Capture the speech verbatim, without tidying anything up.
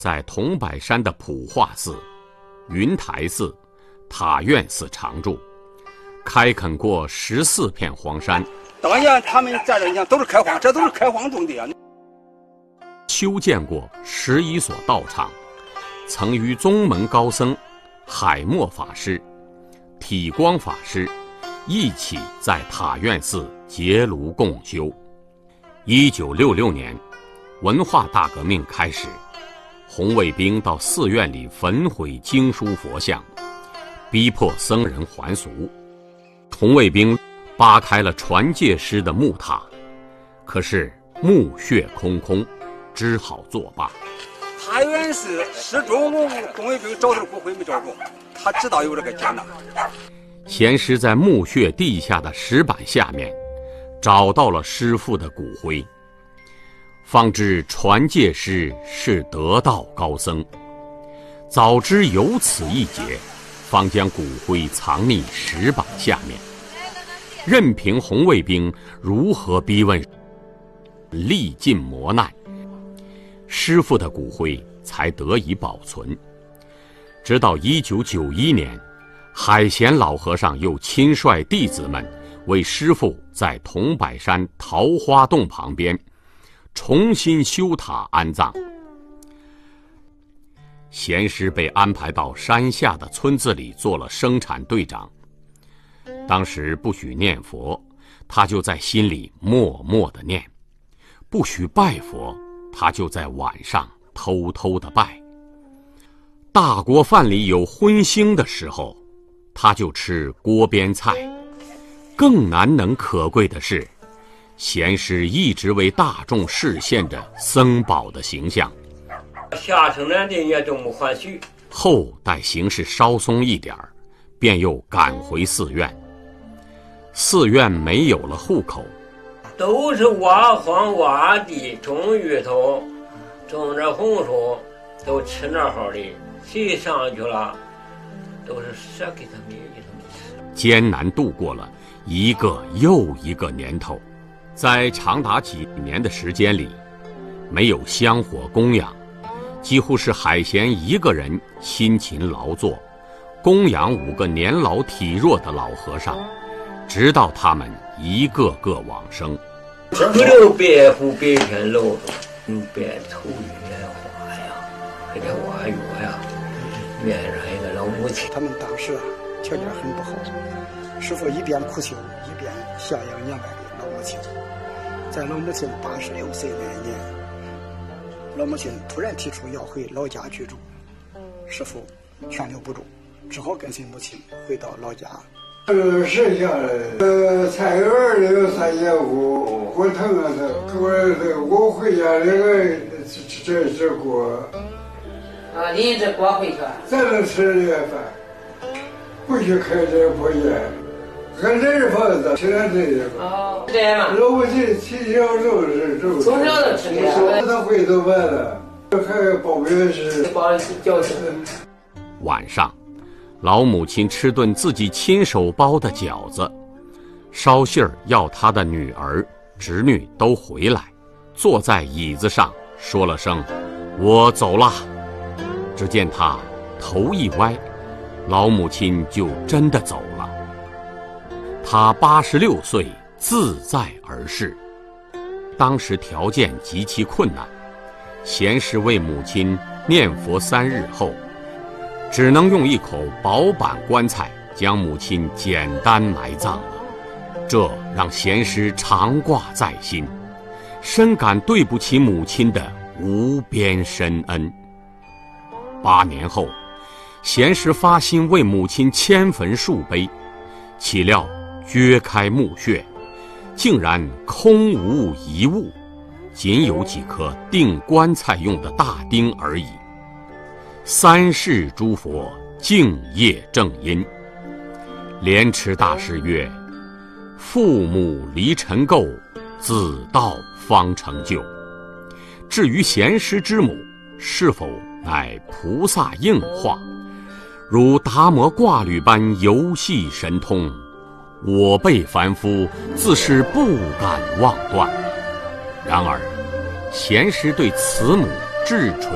在桐柏山的普化寺、云台寺、塔院寺常住，开垦过十四片荒山。 当年他们在这，你看都是开荒，这都是开荒种的呀。 修建过十一所道场，曾与宗门高僧海默法师、体光法师一起在塔院寺结庐共修。一九六六年，文化大革命开始，红卫兵到寺院里焚毁经书佛像，逼迫僧人还俗。红卫兵扒开了传戒师的木塔，可是墓穴空空，只好作罢。 塔院寺始终红卫兵找到骨灰没找着，他知道有这个劫难。 贤师在墓穴地下的石板下面找到了师父的骨灰，方知传戒师是得道高僧。早知有此一劫，方将骨灰藏匿石板下面，任凭红卫兵如何逼问，历尽磨难，师父的骨灰才得以保存。直到一九九一年，海贤老和尚又亲率弟子们为师父在桐柏山桃花洞旁边重新修塔安葬。贤师被安排到山下的村子里做了生产队长。当时不许念佛，他就在心里默默地念；不许拜佛，他就在晚上偷偷地拜。大锅饭里有荤腥的时候，他就吃锅边菜。更难能可贵的是，贤师一直为大众示现着僧宝的形象。 下城南的也都没还许。 后待形势稍松一点，便又赶回寺院。寺院没有了户口， 都是挖荒挖地，种芋头，种着红薯，都吃那好的。谁上去了，都是舍给他们给他们吃。 艰难度过了一个又一个年头，在长达几年的时间里，没有香火供养，几乎是海贤一个人辛勤劳作，供养五个年老体弱的老和尚，直到他们一个个往生。 不留白虎白天露，用白头月花呀，还得挖月呀，院上一个老母亲。 他们当时啊条件很不好，师父一边苦修，一边孝养年迈的老母亲。在老母亲八十六岁那年，老母亲突然提出要回老家居住，师父劝留不住，只好跟随母亲回到老家。 呃，剩下的呃菜园里有三间屋，火腾啊的，我这我回家那个这这锅。 啊，你这锅回去？ 咱能吃这饭，不许开这破烟，俺这是房子，现在这个。 哦，这样嘛。 老母亲从小就是这个。 从小就吃这个。 他回头完了，还包面是。 包饺子。 晚上，老母亲吃顿自己亲手包的饺子，捎信儿要她的女儿、侄女都回来，坐在椅子上说了声“我走了”。只见他头一歪，老母亲就真的走了。他八十六岁，自在而逝。当时条件极其困难，贤师为母亲念佛三日后，只能用一口薄板棺材将母亲简单埋葬了。这让贤师常挂在心，深感对不起母亲的无边深恩。八年后，贤师发心为母亲迁坟树碑，岂料掘开墓穴，竟然空无一物，仅有几颗钉棺材用的大钉而已。三世诸佛敬业正因。莲池大师曰：父母离尘垢，子道方成就。至于贤师之母是否乃菩萨应化，如达摩挂履般游戏神通，我辈凡夫自是不敢妄断。然而贤师对慈母至纯